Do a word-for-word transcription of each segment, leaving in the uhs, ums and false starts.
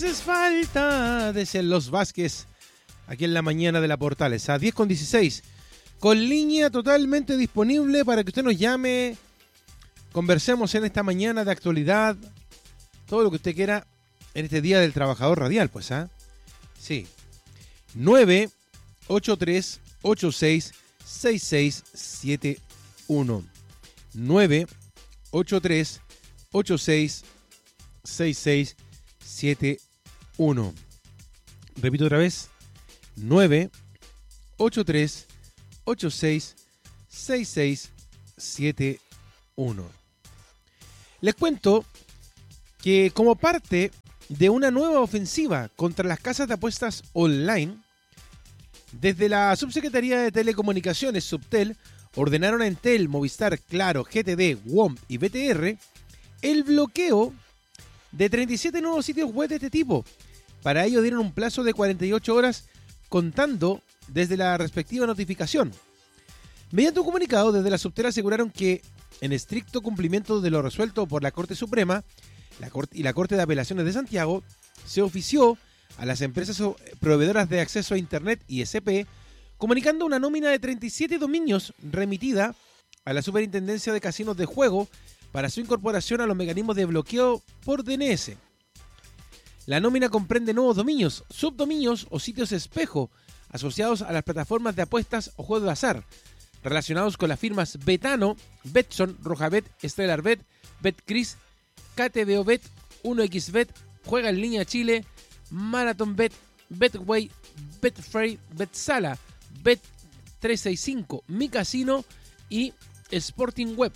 Haces falta, de Los Vázquez, aquí en la mañana de la Portales, a diez con dieciséis, con línea totalmente disponible para que usted nos llame, conversemos en esta mañana de actualidad, todo lo que usted quiera en este Día del Trabajador Radial, pues, ¿ah? ¿eh? Sí. nueve ocho tres ocho seis seis seis siete uno. nueve ocho tres ocho seis seis seis siete uno. Repito otra vez. nueve ocho tres ocho seis seis seis siete uno. Les cuento que como parte de una nueva ofensiva contra las casas de apuestas online, desde la Subsecretaría de Telecomunicaciones, Subtel, ordenaron a Entel, Movistar, Claro, G T D, W O M y B T R el bloqueo de treinta y siete nuevos sitios web de este tipo. Para ello dieron un plazo de cuarenta y ocho horas contando desde la respectiva notificación. Mediante un comunicado, desde la Subtel aseguraron que, en estricto cumplimiento de lo resuelto por la Corte Suprema la Corte y la Corte de Apelaciones de Santiago, se ofició a las empresas proveedoras de acceso a Internet I S P, comunicando una nómina de treinta y siete dominios remitida a la Superintendencia de Casinos de Juego para su incorporación a los mecanismos de bloqueo por D N S. La nómina comprende nuevos dominios, subdominios o sitios espejo asociados a las plataformas de apuestas o juegos de azar, relacionados con las firmas Betano, Betson, Rojabet, StellarBet, BetCris, K T B O Bet, uno equis Bet, Juega en Línea Chile, MarathonBet, Betway, Betfrey, Betsala, Bet trescientos sesenta y cinco, Mi Casino y Sporting Web.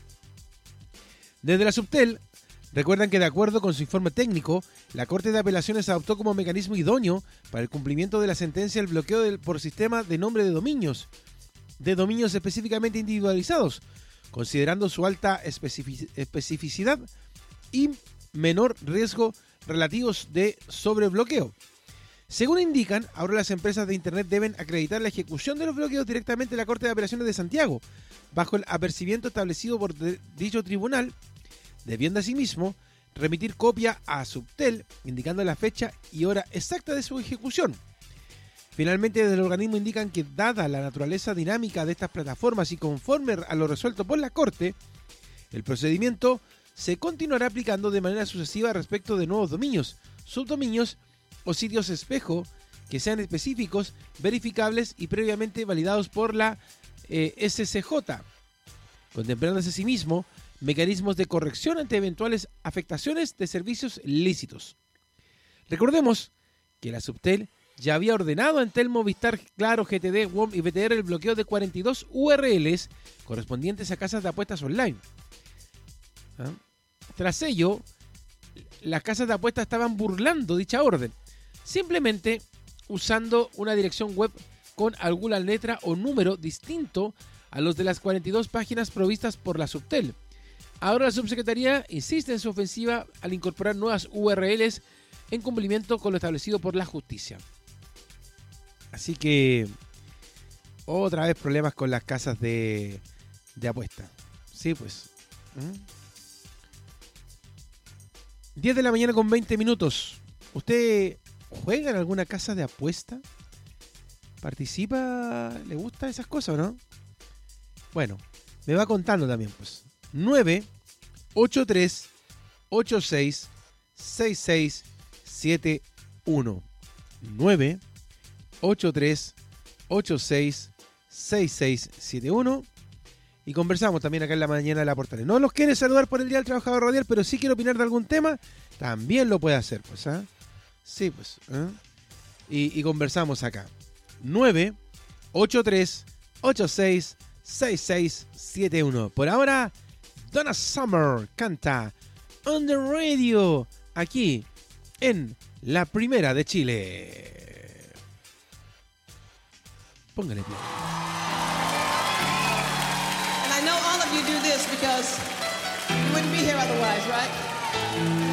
Desde la Subtel, recuerdan que de acuerdo con su informe técnico, la Corte de Apelaciones adoptó como mecanismo idóneo para el cumplimiento de la sentencia el bloqueo del, por sistema de nombre de dominios, de dominios específicamente individualizados, considerando su alta especific- especificidad y menor riesgo relativos de sobrebloqueo. Según indican, ahora las empresas de Internet deben acreditar la ejecución de los bloqueos directamente en la Corte de Apelaciones de Santiago, bajo el apercibimiento establecido por de- dicho tribunal, debiendo asimismo remitir copia a Subtel, indicando la fecha y hora exacta de su ejecución. Finalmente, desde el organismo indican que, dada la naturaleza dinámica de estas plataformas y conforme a lo resuelto por la Corte, el procedimiento se continuará aplicando de manera sucesiva respecto de nuevos dominios, subdominios o sitios espejo que sean específicos, verificables y previamente validados por la eh, S C J, contemplándose asimismo mecanismos de corrección ante eventuales afectaciones de servicios lícitos. Recordemos que la Subtel ya había ordenado a Entel, Movistar, Claro, G T D, W O M y B T R el bloqueo de cuarenta y dos U R Ls correspondientes a casas de apuestas online. ¿Ah? Tras ello, las casas de apuestas estaban burlando dicha orden, simplemente usando una dirección web con alguna letra o número distinto a los de las cuarenta y dos páginas provistas por la Subtel. Ahora la Subsecretaría insiste en su ofensiva al incorporar nuevas U R Ls en cumplimiento con lo establecido por la justicia. Así que otra vez problemas con las casas de, de apuesta. Sí, pues. ¿Mm? diez de la mañana con veinte minutos. ¿Usted juega en alguna casa de apuesta? ¿Participa? ¿Le gustan esas cosas o no? Bueno, me va contando también, pues. nueve ocho tres ocho seis seis seis siete uno. nueve ocho tres ocho seis seis seis siete uno. Y conversamos también acá en la mañana de la Portales. No los quiere saludar por el Día del Trabajador Radial, pero si quiere opinar de algún tema, también lo puede hacer, pues, ¿ah? ¿eh? Sí, pues. ¿eh? Y, y conversamos acá. nueve ocho tres ocho seis seis seis siete uno. Por ahora, Donna Summer canta On the Radio, aquí en la Primera de Chile. Póngale play. And I know all of you do this because you wouldn't be here otherwise, right?